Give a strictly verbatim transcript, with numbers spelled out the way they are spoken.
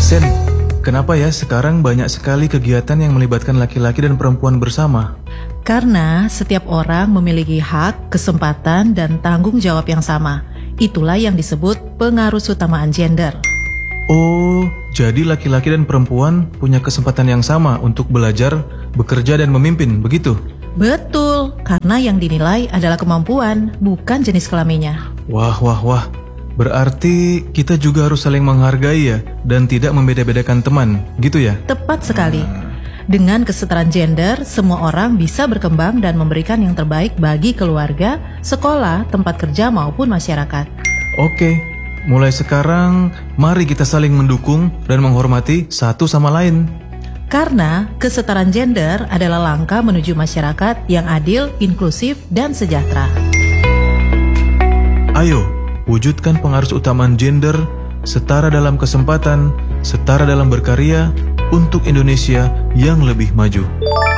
Sen, kenapa ya sekarang banyak sekali kegiatan yang melibatkan laki-laki dan perempuan bersama? Karena setiap orang memiliki hak, kesempatan, dan tanggung jawab yang sama. Itulah yang disebut pengarusutamaan gender. Oh, jadi laki-laki dan perempuan punya kesempatan yang sama untuk belajar, bekerja, dan memimpin, begitu? Betul, karena yang dinilai adalah kemampuan, bukan jenis kelaminnya. Wah, wah, wah. Berarti kita juga harus saling menghargai ya, dan tidak membeda-bedakan teman, gitu ya? Tepat sekali. Dengan kesetaraan gender, semua orang bisa berkembang dan memberikan yang terbaik bagi keluarga, sekolah, tempat kerja, maupun masyarakat. Oke, mulai sekarang mari kita saling mendukung dan menghormati satu sama lain. Karena kesetaraan gender adalah langkah menuju masyarakat yang adil, inklusif, dan sejahtera. Ayo, wujudkan pengarusutamaan gender, setara dalam kesempatan, setara dalam berkarya, untuk Indonesia yang lebih maju.